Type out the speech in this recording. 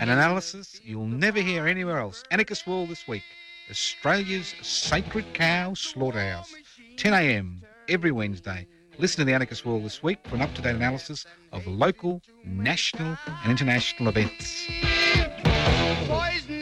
An analysis you'll never hear anywhere else. Anarchist World this week. Australia's sacred cow slaughterhouse. 10 a.m. every Wednesday. Listen to the Anarchist World this week for an up-to-date analysis of local, national and international events. Poison